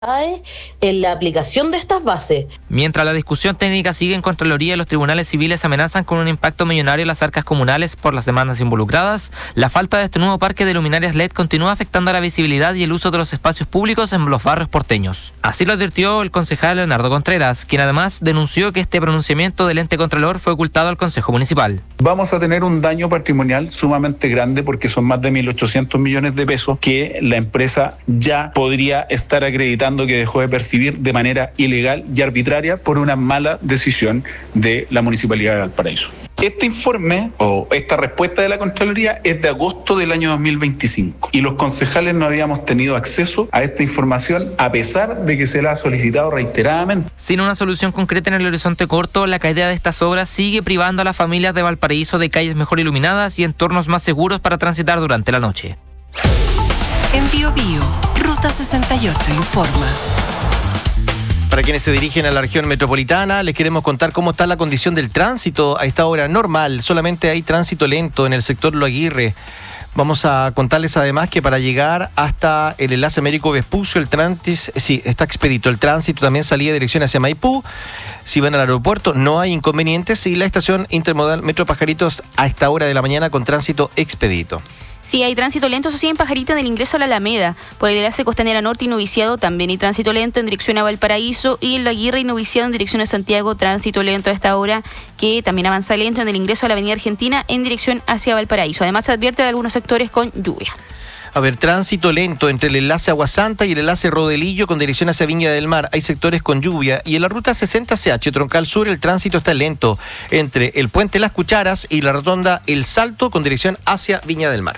en la aplicación de estas bases. Mientras la discusión técnica sigue en Contraloría, los tribunales civiles amenazan con un impacto millonario en las arcas comunales por las demandas involucradas. La falta de este nuevo parque de luminarias LED continúa afectando a la visibilidad y el uso de los espacios públicos en los barrios porteños. Así lo advirtió el concejal Leonardo Contreras, quien además denunció que este pronunciamiento del ente contralor fue ocultado al Consejo Municipal. Vamos a tener un daño patrimonial sumamente grande porque son más de 1.800 millones de pesos que la empresa ya podría estar acreditando que dejó de percibir de manera ilegal y arbitraria por una mala decisión de la Municipalidad de Valparaíso. Este informe o esta respuesta de la Contraloría es de agosto del año 2025 y los concejales no habíamos tenido acceso a esta información a pesar de que se la ha solicitado reiteradamente. Sin una solución concreta en el horizonte corto, la caída de estas obras sigue privando a las familias de Valparaíso de calles mejor iluminadas y entornos más seguros para transitar durante la noche. En BioBio, Ruta 68 informa. Para quienes se dirigen a la región metropolitana, les queremos contar cómo está la condición del tránsito a esta hora normal. Solamente hay tránsito lento en el sector Lo Aguirre. Vamos a contarles además que para llegar hasta el enlace Américo Vespucio, el tránsito, sí, está expedito. El tránsito también salía de dirección hacia Maipú. Si van al aeropuerto, no hay inconvenientes. Y la estación intermodal Metro Pajaritos a esta hora de la mañana con tránsito expedito. Sí, hay tránsito lento, eso sí, en Pajarito en el ingreso a la Alameda. Por el enlace Costanera Norte y Noviciado también hay tránsito lento en dirección a Valparaíso. Y en La Aguirre y Noviciado en dirección a Santiago, tránsito lento a esta hora, que también avanza lento en el ingreso a la Avenida Argentina en dirección hacia Valparaíso. Además, se advierte de algunos sectores con lluvia. A ver, tránsito lento entre el enlace Agua Santa y el enlace Rodelillo con dirección hacia Viña del Mar. Hay sectores con lluvia. Y en la ruta 60CH, Troncal Sur, el tránsito está lento entre el puente Las Cucharas y la rotonda El Salto con dirección hacia Viña del Mar.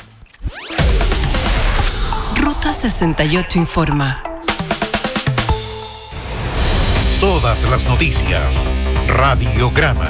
Ruta 68 informa. Todas las noticias. Radiograma.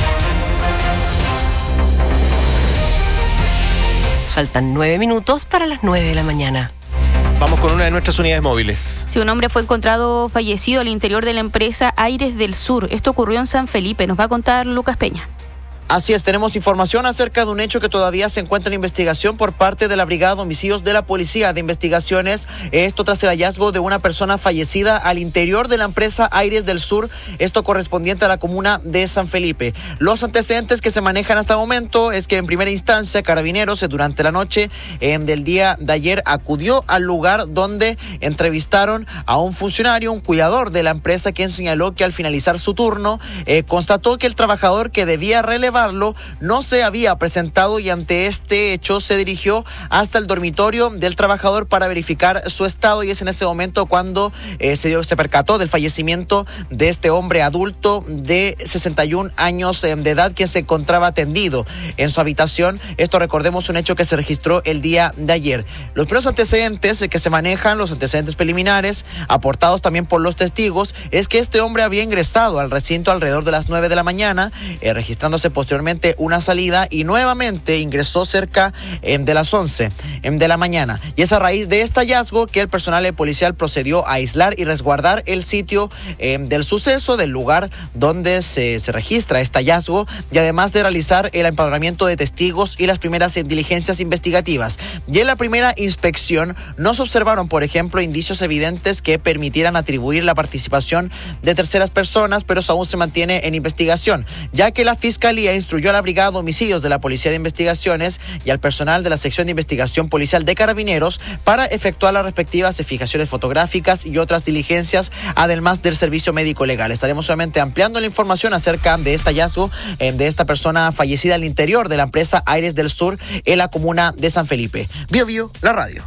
Faltan 9 minutos para las 9 de la mañana. Vamos con una de nuestras unidades móviles. Sí, un hombre fue encontrado fallecido al interior de la empresa Aires del Sur. Esto ocurrió en San Felipe. Nos va a contar Lucas Peña. Así es, tenemos información acerca de un hecho que todavía se encuentra en investigación por parte de la Brigada de Homicidios de la Policía de Investigaciones. Esto tras el hallazgo de una persona fallecida al interior de la empresa Aires del Sur, esto correspondiente a la comuna de San Felipe. Los antecedentes que se manejan hasta el momento es que en primera instancia Carabineros durante la noche del día de ayer acudió al lugar donde entrevistaron a un funcionario, un cuidador de la empresa, quien señaló que al finalizar su turno constató que el trabajador que debía relevar no se había presentado y ante este hecho se dirigió hasta el dormitorio del trabajador para verificar su estado y es en ese momento cuando se percató del fallecimiento de este hombre adulto de 61 años de edad que se encontraba atendido en su habitación. Esto, recordemos, un hecho que se registró el día de ayer. Los primeros antecedentes que se manejan, los antecedentes preliminares aportados también por los testigos, es que este hombre había ingresado al recinto alrededor de las 9 de la mañana, registrándose posteriormente una salida y nuevamente ingresó cerca de las 11 de la mañana. Y es a raíz de este hallazgo que el personal policial procedió a aislar y resguardar el sitio del suceso, del lugar donde se registra este hallazgo y además de realizar el empadronamiento de testigos y las primeras diligencias investigativas. Y en la primera inspección no se observaron, por ejemplo, indicios evidentes que permitieran atribuir la participación de terceras personas, pero eso aún se mantiene en investigación, ya que la Fiscalía instruyó a la Brigada de Homicidios de la Policía de Investigaciones y al personal de la Sección de Investigación Policial de Carabineros para efectuar las respectivas fijaciones fotográficas y otras diligencias, además del servicio médico legal. Estaremos solamente ampliando la información acerca de este hallazgo de esta persona fallecida al interior de la empresa Aires del Sur en la comuna de San Felipe. BioBio, la radio.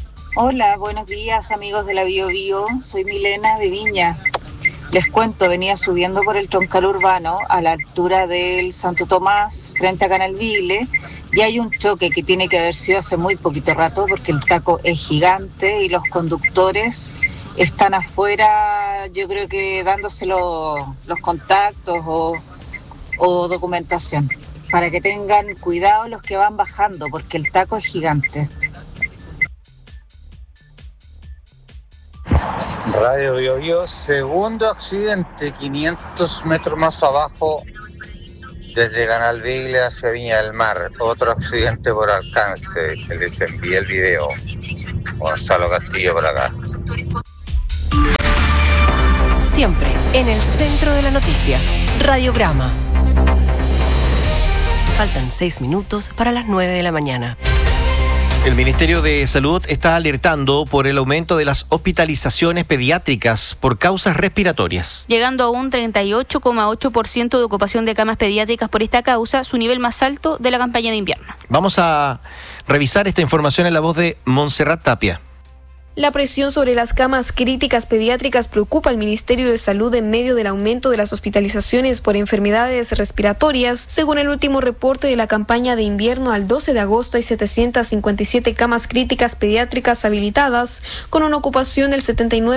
Hola, buenos días amigos de la BioBio. Soy Milena de Viña. Les cuento, venía subiendo por el troncal urbano a la altura del Santo Tomás, frente a Canal Vigle, y hay un choque que tiene que haber sido hace muy poquito rato porque el taco es gigante y los conductores están afuera, yo creo que dándose los contactos o documentación, para que tengan cuidado los que van bajando porque el taco es gigante. Radio BioBio, segundo accidente, 500 metros más abajo, desde Canal Vigle hacia Viña del Mar. Otro accidente por alcance, que les envié el video. Gonzalo Castillo por acá. Siempre en el centro de la noticia. Radiograma. Faltan 6 minutos para las 9 de la mañana. El Ministerio de Salud está alertando por el aumento de las hospitalizaciones pediátricas por causas respiratorias. Llegando a un 38,8% de ocupación de camas pediátricas por esta causa, su nivel más alto de la campaña de invierno. Vamos a revisar esta información en la voz de Montserrat Tapia. La presión sobre las camas críticas pediátricas preocupa al Ministerio de Salud en medio del aumento de las hospitalizaciones por enfermedades respiratorias. Según el último reporte de la campaña de invierno, al 12 de agosto hay 757 camas críticas pediátricas habilitadas, con una ocupación del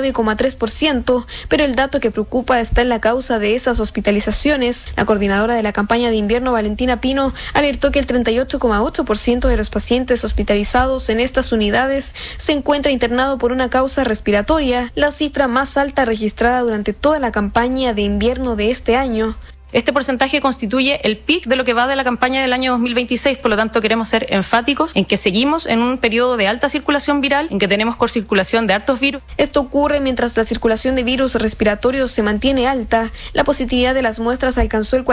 79,3%, pero el dato que preocupa está en la causa de esas hospitalizaciones. La coordinadora de la campaña de invierno, Valentina Pino, alertó que el 38,8% de los pacientes hospitalizados en estas unidades se encuentra internado por una causa respiratoria, la cifra más alta registrada durante toda la campaña de invierno de este año. Este porcentaje constituye el pic de lo que va de la campaña del año 2026, por lo tanto queremos ser enfáticos en que seguimos en un periodo de alta circulación viral, en que tenemos circulación de hartos virus. Esto ocurre mientras la circulación de virus respiratorios se mantiene alta. La positividad de las muestras alcanzó el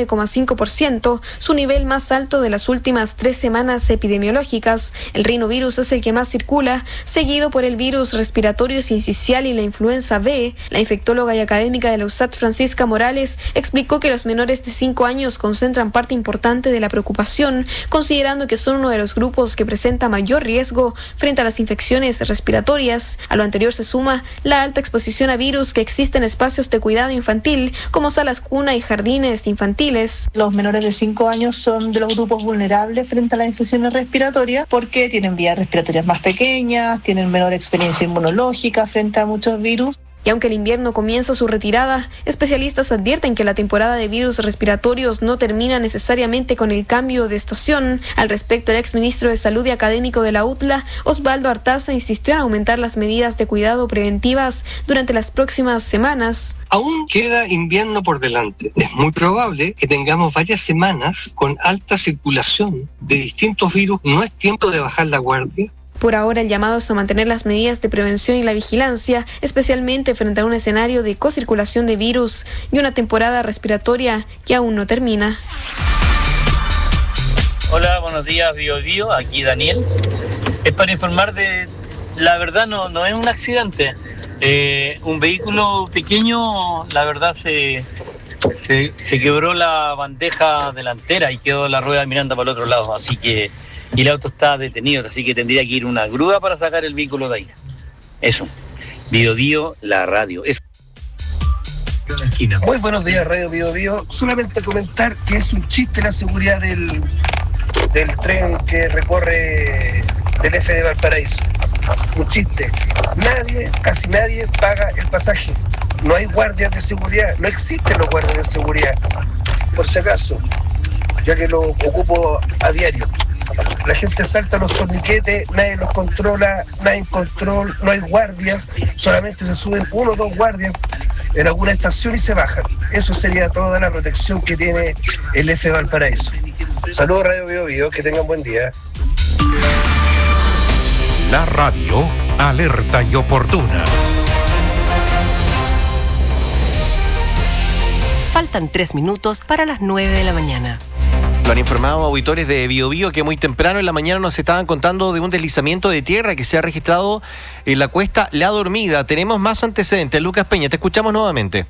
49,5%, su nivel más alto de las últimas 3 semanas epidemiológicas. El rinovirus es el que más circula, seguido por el virus respiratorio sincicial y la influenza B. La infectóloga y académica de la USAT, Francisca Morales, explicó que los menores de 5 años concentran parte importante de la preocupación, considerando que son uno de los grupos que presenta mayor riesgo frente a las infecciones respiratorias. A lo anterior se suma la alta exposición a virus que existe en espacios de cuidado infantil, como salas cuna y jardines infantiles. Los menores de 5 años son de los grupos vulnerables frente a las infecciones respiratorias porque tienen vías respiratorias más pequeñas, tienen menor experiencia inmunológica frente a muchos virus. Y aunque el invierno comienza su retirada, especialistas advierten que la temporada de virus respiratorios no termina necesariamente con el cambio de estación. Al respecto, el exministro de Salud y académico de la UTLA, Osvaldo Artaza, insistió en aumentar las medidas de cuidado preventivas durante las próximas semanas. Aún queda invierno por delante. Es muy probable que tengamos varias semanas con alta circulación de distintos virus. No es tiempo de bajar la guardia. Por ahora, el llamado es a mantener las medidas de prevención y la vigilancia, especialmente frente a un escenario de cocirculación de virus y una temporada respiratoria que aún no termina. Hola, buenos días, Bio, aquí Daniel. Es para informar de, la verdad no es un accidente. Un vehículo pequeño, la verdad se quebró la bandeja delantera y quedó la rueda mirando para el otro lado, así que... Y el auto está detenido, así que tendría que ir una grúa para sacar el vehículo de ahí. Eso. Bio, la radio. Eso. Muy buenos días, Radio Bio. Solamente comentar que es un chiste la seguridad del tren que recorre del F de Valparaíso. Un chiste. Casi nadie paga el pasaje. No hay guardias de seguridad. No existen los guardias de seguridad. Por si acaso, ya que lo ocupo a diario. La gente salta los torniquetes, nadie los controla, no hay control, no hay guardias, solamente se suben 1 o 2 guardias en alguna estación y se bajan. Eso sería toda la protección que tiene el F Valparaíso. Saludos, Radio Bio, que tengan buen día. La radio alerta y oportuna. Faltan 3 minutos para las 9 de la mañana. Lo han informado auditores de Bio que muy temprano en la mañana nos estaban contando de un deslizamiento de tierra que se ha registrado en la cuesta La Dormida. Tenemos más antecedentes. Lucas Peña, te escuchamos nuevamente.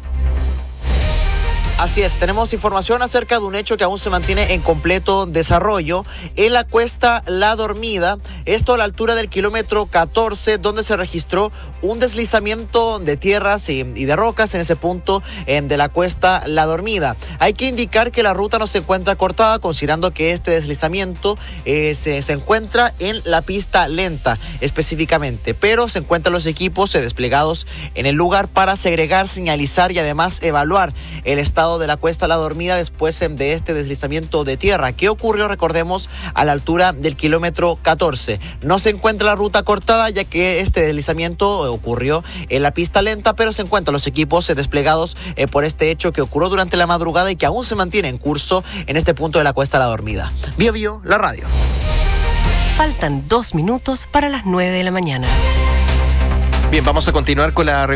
Así es, tenemos información acerca de un hecho que aún se mantiene en completo desarrollo en la cuesta La Dormida, esto a la altura del kilómetro 14, donde se registró un deslizamiento de tierras y de rocas en ese punto de la cuesta La Dormida. Hay que indicar que la ruta no se encuentra cortada, considerando que este deslizamiento se encuentra en la pista lenta específicamente, pero se encuentran los equipos desplegados en el lugar para segregar, señalizar y además evaluar el estado de la cuesta La Dormida después de este deslizamiento de tierra que ocurrió, recordemos, a la altura del kilómetro 14. No se encuentra la ruta cortada, ya que este deslizamiento ocurrió en la pista lenta, pero se encuentran los equipos desplegados por este hecho que ocurrió durante la madrugada y que aún se mantiene en curso en este punto de la cuesta La Dormida. Bio, la radio. Faltan 2 minutos para las 9 de la mañana. Bien, vamos a continuar con la